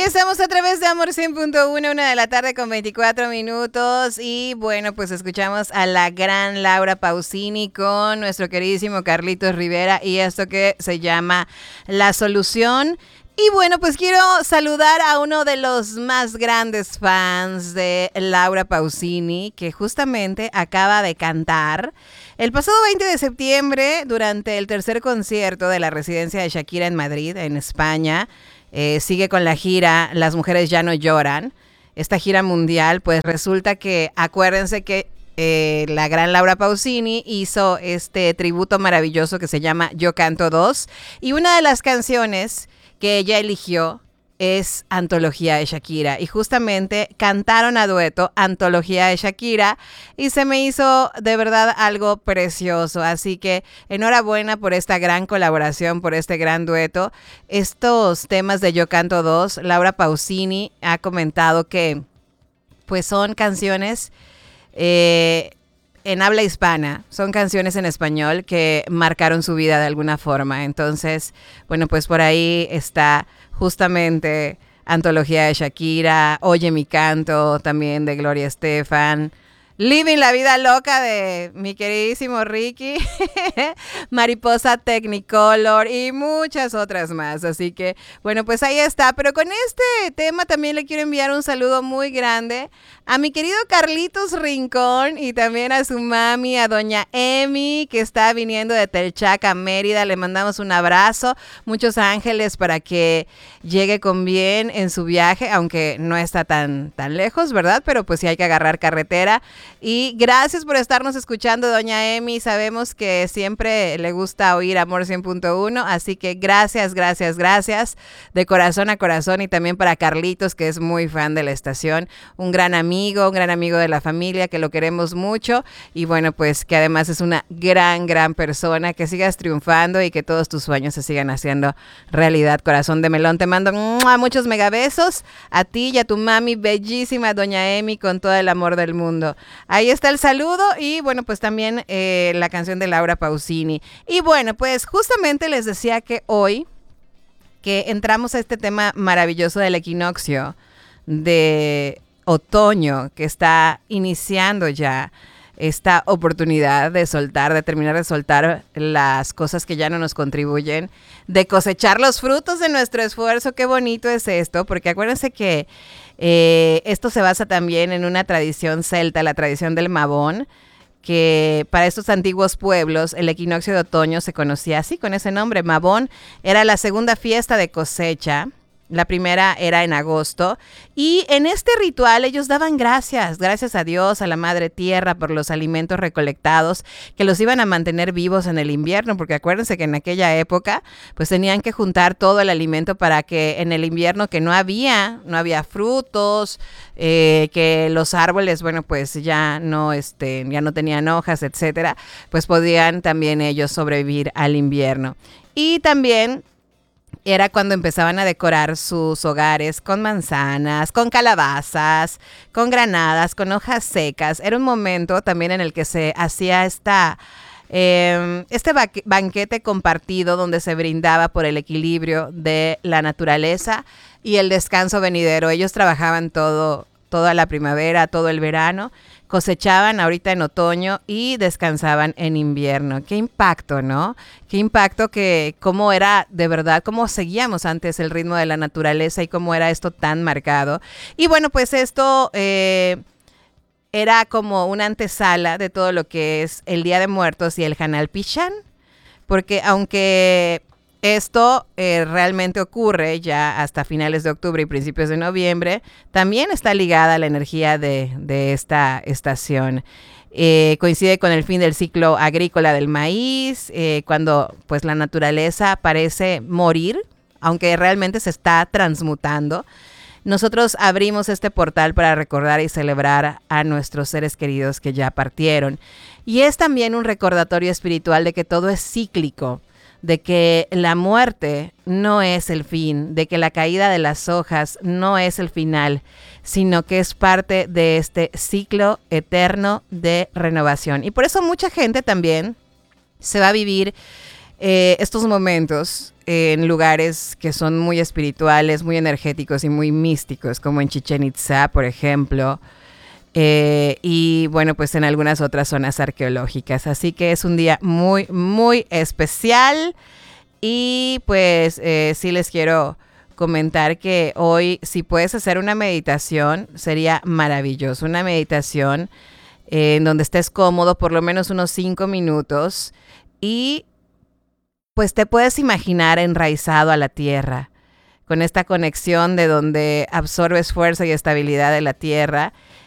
estamos a través de Amor 100.1, 1 de la tarde con 24 minutos. Y bueno, pues escuchamos a la gran Laura Pausini con nuestro queridísimo Carlitos Rivera y esto que se llama La Solución. Y bueno, pues quiero saludar a uno de los más grandes fans de Laura Pausini, que justamente acaba de cantar el pasado 20 de septiembre durante el tercer concierto de la residencia de Shakira en Madrid, en España. Sigue con la gira Las Mujeres Ya No Lloran, esta gira mundial. Pues resulta que, acuérdense que la gran Laura Pausini hizo este tributo maravilloso que se llama Yo Canto 2, y una de las canciones que ella eligió es Antología de Shakira, y justamente cantaron a dueto Antología de Shakira y se me hizo de verdad algo precioso. Así que enhorabuena por esta gran colaboración, por este gran dueto. Estos temas de Yo Canto 2, Laura Pausini ha comentado que pues son canciones en habla hispana, son canciones en español que marcaron su vida de alguna forma. Entonces, bueno, pues por ahí está justamente Antología de Shakira, Oye Mi Canto, también de Gloria Estefan, Living la Vida Loca de mi queridísimo Ricky, Mariposa Technicolor y muchas otras más. Así que, bueno, pues ahí está. Pero con este tema también le quiero enviar un saludo muy grande a mi querido Carlitos Rincón y también a su mami, a doña Emi, que está viniendo de Telchac a Mérida. Le mandamos un abrazo, muchos ángeles para que llegue con bien en su viaje, aunque no está tan lejos, ¿verdad? Pero pues sí hay que agarrar carretera. Y gracias por estarnos escuchando, doña Emi. Sabemos que siempre le gusta oír Amor 100.1, así que gracias de corazón a corazón. Y también para Carlitos, que es muy fan de la estación, un gran amigo de la familia, que lo queremos mucho. Y bueno, pues que además es una gran persona. Que sigas triunfando y que todos tus sueños se sigan haciendo realidad, corazón de melón. Te mando muchos megabesos a ti y a tu mami bellísima, doña Emi, con todo el amor del mundo. Ahí está el saludo y bueno, pues también la canción de Laura Pausini. Y bueno, pues justamente les decía que hoy que entramos a este tema maravilloso del equinoccio de otoño, que está iniciando ya esta oportunidad de soltar, de terminar de soltar las cosas que ya no nos contribuyen, de cosechar los frutos de nuestro esfuerzo. Qué bonito es esto, porque acuérdense que esto se basa también en una tradición celta, la tradición del Mabón, que para estos antiguos pueblos el equinoccio de otoño se conocía así, con ese nombre. Mabón era la segunda fiesta de cosecha. La primera era en agosto y en este ritual ellos daban gracias a Dios, a la Madre Tierra, por los alimentos recolectados que los iban a mantener vivos en el invierno, porque acuérdense que en aquella época pues tenían que juntar todo el alimento para que en el invierno, que no había frutos, que los árboles, bueno, pues ya no tenían hojas, etcétera, pues podían también ellos sobrevivir al invierno. Y también era cuando empezaban a decorar sus hogares con manzanas, con calabazas, con granadas, con hojas secas. Era un momento también en el que se hacía este banquete compartido donde se brindaba por el equilibrio de la naturaleza y el descanso venidero. Ellos trabajaban toda la primavera, todo el verano, cosechaban ahorita en otoño y descansaban en invierno. Qué impacto, ¿no? Qué impacto, que cómo era de verdad, cómo seguíamos antes el ritmo de la naturaleza y cómo era esto tan marcado. Y bueno, pues esto era como una antesala de todo lo que es el Día de Muertos y el Hanal Pichán, porque aunque esto realmente ocurre ya hasta finales de octubre y principios de noviembre, también está ligada a la energía de esta estación. Coincide con el fin del ciclo agrícola del maíz, cuando pues la naturaleza parece morir, aunque realmente se está transmutando. Nosotros abrimos este portal para recordar y celebrar a nuestros seres queridos que ya partieron. Y es también un recordatorio espiritual de que todo es cíclico, de que la muerte no es el fin, de que la caída de las hojas no es el final, sino que es parte de este ciclo eterno de renovación. Y por eso mucha gente también se va a vivir estos momentos en lugares que son muy espirituales, muy energéticos y muy místicos, como en Chichén Itzá, por ejemplo, y bueno, pues en algunas otras zonas arqueológicas. Así que es un día muy, muy especial y pues sí les quiero comentar que hoy, si puedes hacer una meditación, sería maravilloso. Una meditación en donde estés cómodo por lo menos unos 5 minutos y pues te puedes imaginar enraizado a la tierra, con esta conexión de donde absorbes fuerza y estabilidad de la tierra